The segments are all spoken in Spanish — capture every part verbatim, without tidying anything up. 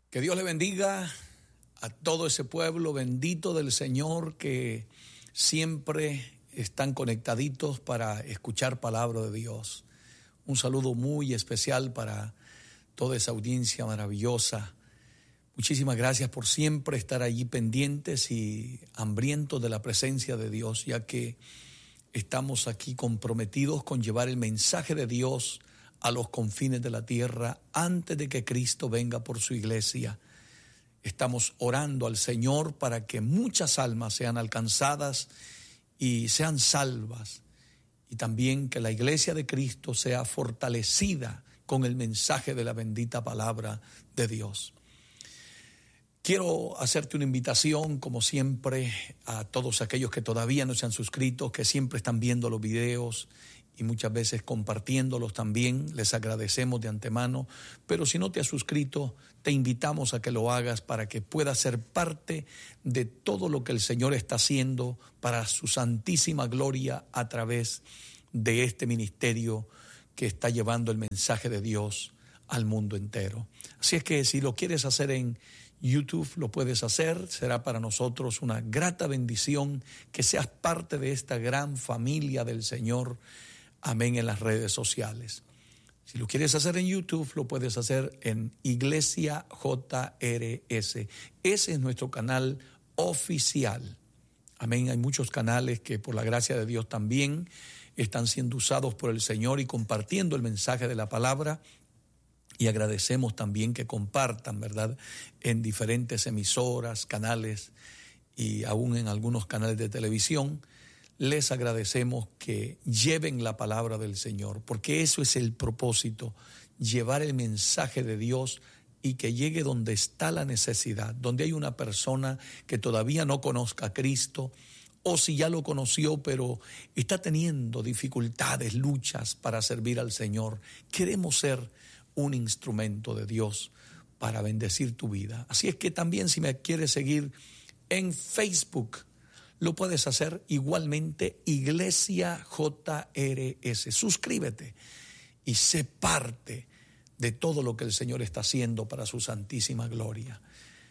Que Dios le bendiga a todo ese pueblo bendito del Señor que siempre están conectaditos para escuchar palabra de Dios. Un saludo muy especial para toda esa audiencia maravillosa. Muchísimas gracias por siempre estar allí pendientes y hambrientos de la presencia de Dios, ya que estamos aquí comprometidos con llevar el mensaje de Dios a los confines de la tierra antes de que Cristo venga por su iglesia. Estamos orando al Señor para que muchas almas sean alcanzadas y sean salvas, y también que la iglesia de Cristo sea fortalecida con el mensaje de la bendita palabra de Dios. Quiero hacerte una invitación, como siempre, a todos aquellos que todavía no se han suscrito, que siempre están viendo los videos y muchas veces compartiéndolos también. Les agradecemos de antemano, pero si no te has suscrito, te invitamos a que lo hagas para que puedas ser parte de todo lo que el Señor está haciendo para su santísima gloria a través de este ministerio que está llevando el mensaje de Dios al mundo entero. Así es que si lo quieres hacer en YouTube, lo puedes hacer. Será para nosotros una grata bendición que seas parte de esta gran familia del Señor. Amén, en las redes sociales. Si lo quieres hacer en YouTube, lo puedes hacer en Iglesia J R S. Ese es nuestro canal oficial. Amén, hay muchos canales que por la gracia de Dios también están siendo usados por el Señor y compartiendo el mensaje de la palabra. Y agradecemos también que compartan, ¿verdad?, en diferentes emisoras, canales y aún en algunos canales de televisión. Les agradecemos que lleven la palabra del Señor, porque eso es el propósito, llevar el mensaje de Dios y que llegue donde está la necesidad, donde hay una persona que todavía no conozca a Cristo, o si ya lo conoció pero está teniendo dificultades, luchas para servir al Señor. Queremos ser un instrumento de Dios para bendecir tu vida. Así es que también, si me quieres seguir en Facebook, lo puedes hacer igualmente, Iglesia J R S. Suscríbete y sé parte de todo lo que el Señor está haciendo para su santísima gloria.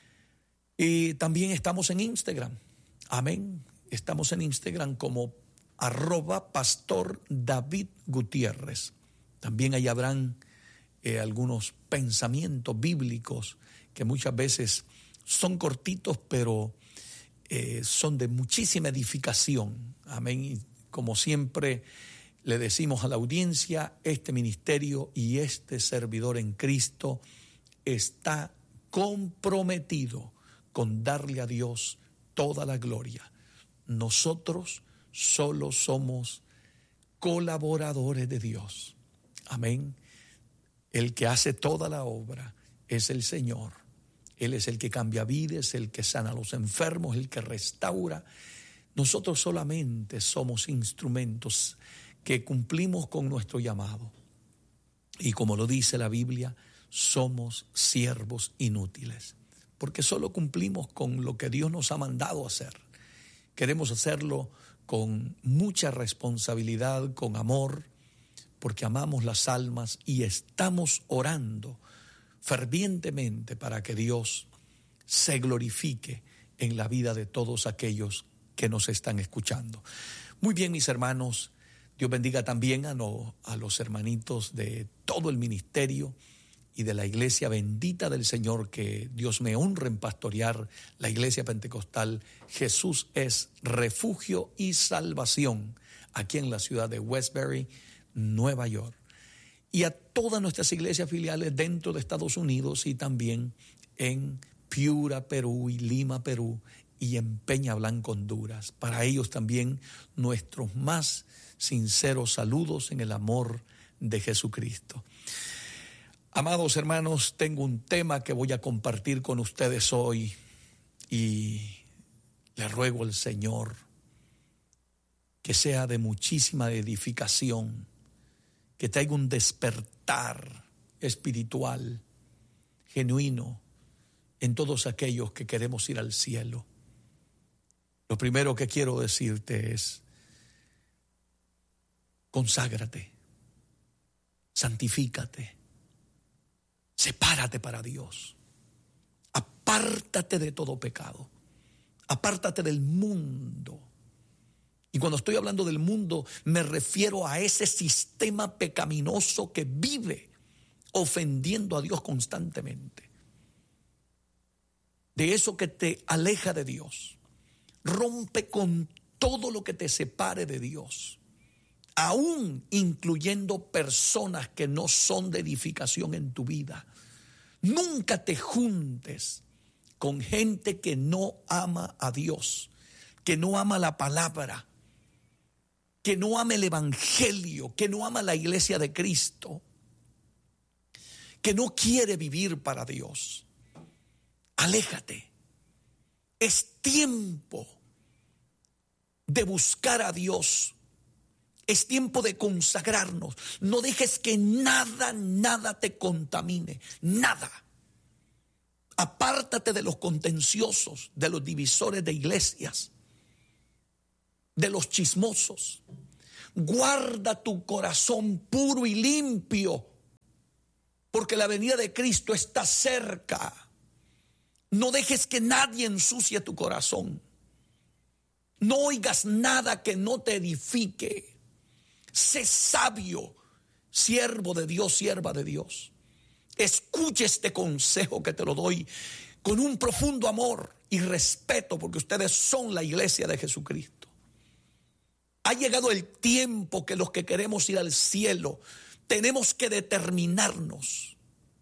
Y también estamos en Instagram. Amén. Estamos en Instagram como arroba Pastor David Gutiérrez. También ahí habrán eh, algunos pensamientos bíblicos que muchas veces son cortitos, pero Eh, son de muchísima edificación. Amén. Y como siempre le decimos a la audiencia, este ministerio y este servidor en Cristo está comprometido con darle a Dios toda la gloria. Nosotros solo somos colaboradores de Dios. Amén. El que hace toda la obra es el Señor. Él es el que cambia vidas, el que sana a los enfermos, el que restaura. Nosotros solamente somos instrumentos que cumplimos con nuestro llamado. Y como lo dice la Biblia, somos siervos inútiles, porque solo cumplimos con lo que Dios nos ha mandado hacer. Queremos hacerlo con mucha responsabilidad, con amor, porque amamos las almas y estamos orando fervientemente para que Dios se glorifique en la vida de todos aquellos que nos están escuchando. Muy bien, mis hermanos, Dios bendiga también a, no, a los hermanitos de todo el ministerio y de la iglesia bendita del Señor, que Dios me honre en pastorear, la iglesia pentecostal Jesús es refugio y salvación, aquí en la ciudad de Westbury, Nueva York. Y a todas nuestras iglesias filiales dentro de Estados Unidos y también en Piura, Perú, y Lima, Perú, y en Peña Blanca, Honduras. Para ellos también nuestros más sinceros saludos en el amor de Jesucristo. Amados hermanos, tengo un tema que voy a compartir con ustedes hoy y le ruego al Señor que sea de muchísima edificación, que traiga un despertar espiritual genuino en todos aquellos que queremos ir al cielo. Lo primero que quiero decirte es: conságrate, santifícate, sepárate para Dios, apártate de todo pecado, apártate del mundo. Y cuando estoy hablando del mundo, me refiero a ese sistema pecaminoso que vive ofendiendo a Dios constantemente. De eso que te aleja de Dios. Rompe con todo lo que te separe de Dios, aún incluyendo personas que no son de edificación en tu vida. Nunca te juntes con gente que no ama a Dios, que no ama la palabra, que no ama el evangelio, que no ama la iglesia de Cristo, que no quiere vivir para Dios. Aléjate. Es tiempo de buscar a Dios. Es tiempo de consagrarnos. No dejes que nada, nada te contamine. Nada. Apártate de los contenciosos, de los divisores de iglesias, de los chismosos. Guarda tu corazón puro y limpio, porque la venida de Cristo está cerca. No dejes que nadie ensucie tu corazón. No oigas nada que no te edifique. Sé sabio, siervo de Dios, sierva de Dios. Escuche este consejo que te lo doy con un profundo amor y respeto, porque ustedes son la iglesia de Jesucristo. Ha llegado el tiempo que los que queremos ir al cielo tenemos que determinarnos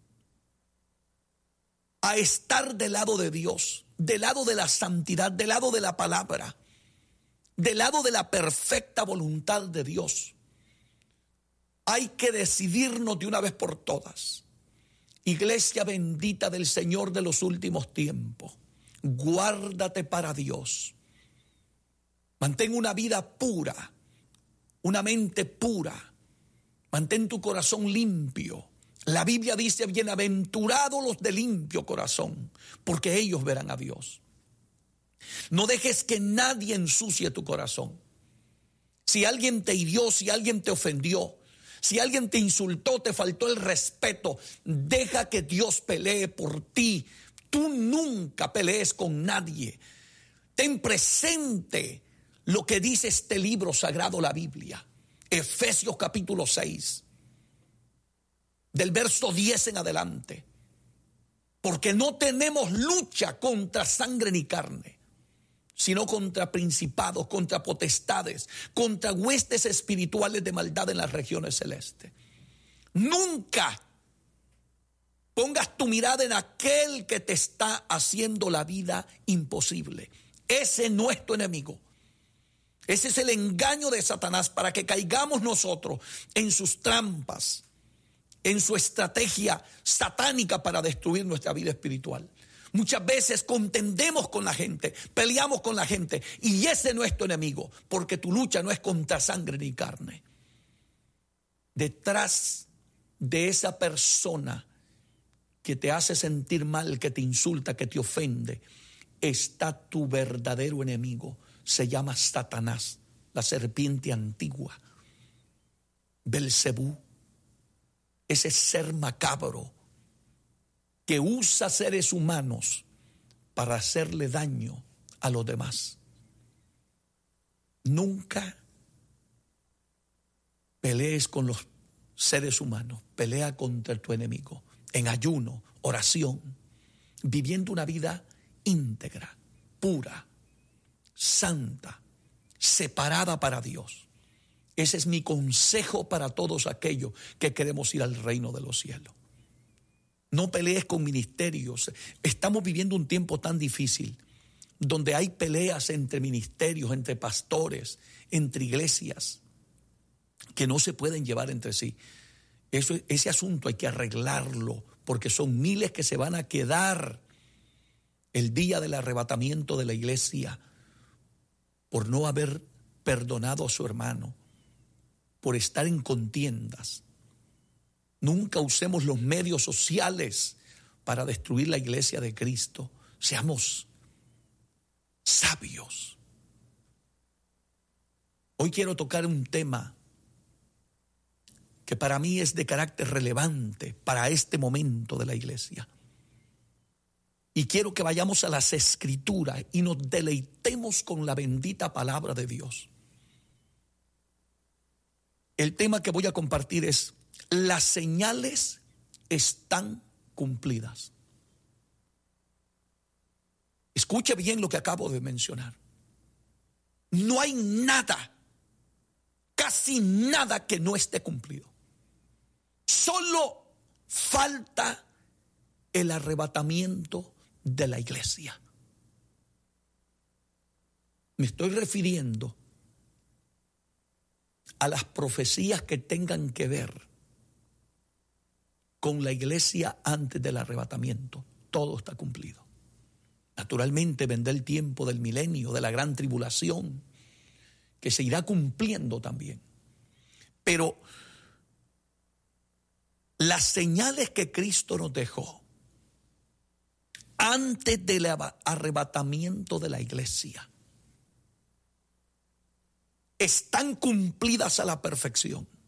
a estar del lado de Dios, del lado de la santidad, del lado de la palabra, del lado de la perfecta voluntad de Dios. Hay que decidirnos de una vez por todas. Iglesia bendita del Señor de los últimos tiempos, guárdate para Dios. Mantén una vida pura, una mente pura. Mantén tu corazón limpio. La Biblia dice: bienaventurados los de limpio corazón, porque ellos verán a Dios. No dejes que nadie ensucie tu corazón. Si alguien te hirió, si alguien te ofendió, si alguien te insultó, te faltó el respeto, deja que Dios pelee por ti. Tú nunca pelees con nadie. Ten presente lo que dice este libro sagrado, la Biblia. Efesios capítulo seis, del verso diez en adelante. Porque no tenemos lucha contra sangre ni carne, sino contra principados, contra potestades, contra huestes espirituales de maldad en las regiones celestes. Nunca pongas tu mirada en aquel que te está haciendo la vida imposible. Ese no es tu enemigo. Ese es el engaño de Satanás para que caigamos nosotros en sus trampas, en su estrategia satánica para destruir nuestra vida espiritual. Muchas veces contendemos con la gente, peleamos con la gente, y ese no es tu enemigo, porque tu lucha no es contra sangre ni carne. Detrás de esa persona que te hace sentir mal, que te insulta, que te ofende, está tu verdadero enemigo. Se llama Satanás, la serpiente antigua, Belcebú, ese ser macabro que usa seres humanos para hacerle daño a los demás. Nunca pelees con los seres humanos, pelea contra tu enemigo, en ayuno, oración, viviendo una vida íntegra, pura, santa, separada para Dios. Ese es mi consejo para todos aquellos que queremos ir al reino de los cielos. No pelees con ministerios. Estamos viviendo un tiempo tan difícil, donde hay peleas entre ministerios, entre pastores, entre iglesias, que no se pueden llevar entre sí. Eso, ese asunto hay que arreglarlo, porque son miles que se van a quedar el día del arrebatamiento de la iglesia por no haber perdonado a su hermano, por estar en contiendas. Nunca usemos los medios sociales para destruir la iglesia de Cristo. Seamos sabios. Hoy quiero tocar un tema que para mí es de carácter relevante para este momento de la iglesia. Y quiero que vayamos a las Escrituras y nos deleitemos con la bendita palabra de Dios. El tema que voy a compartir es: las señales están cumplidas. Escuche bien lo que acabo de mencionar. No hay nada, casi nada que no esté cumplido. Solo falta el arrebatamiento de la iglesia. Me estoy refiriendo a las profecías que tengan que ver con la iglesia antes del arrebatamiento. Todo está cumplido. Naturalmente vendrá el tiempo del milenio, de la gran tribulación, que se irá cumpliendo también. Pero las señales que Cristo nos dejó antes del arrebatamiento de la iglesia están cumplidas a la perfección.